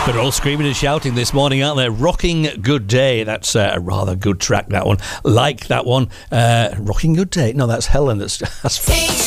They're all screaming and shouting this morning, aren't they? Rocking Good Day. That's a rather good track, that one. Like that one. Rocking Good Day. No, that's Helen. That's